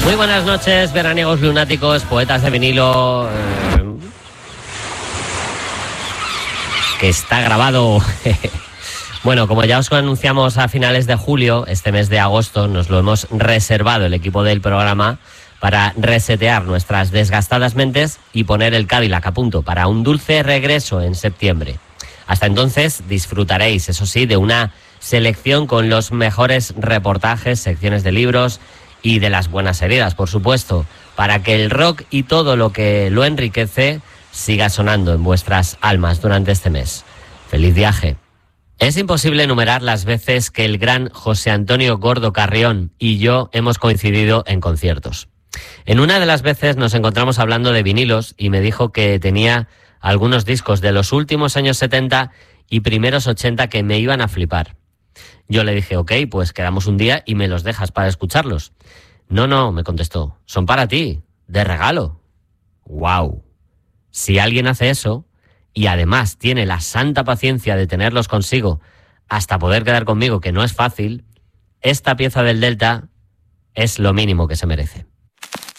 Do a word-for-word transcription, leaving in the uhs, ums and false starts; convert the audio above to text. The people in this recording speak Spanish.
Muy buenas noches, veraniegos lunáticos, poetas de vinilo. Eh, que está grabado. Bueno, como ya os anunciamos a finales de julio, este mes de agosto nos lo hemos reservado el equipo del programa para resetear nuestras desgastadas mentes y poner el Cadillac a punto para un dulce regreso en septiembre. Hasta entonces disfrutaréis, eso sí, de una selección con los mejores reportajes, secciones de libros y de las buenas heridas, por supuesto, para que el rock y todo lo que lo enriquece siga sonando en vuestras almas durante este mes. ¡Feliz viaje! Es imposible enumerar las veces que el gran José Antonio Gordo Carrión y yo hemos coincidido en conciertos. En una de las veces nos encontramos hablando de vinilos y me dijo que tenía algunos discos de los últimos años setenta y primeros ochenta que me iban a flipar. Yo le dije, ok, pues quedamos un día y me los dejas para escucharlos. No, no, me contestó, son para ti, de regalo. ¡Guau! Si alguien hace eso, y además tiene la santa paciencia de tenerlos consigo hasta poder quedar conmigo, que no es fácil, esta pieza del Delta es lo mínimo que se merece.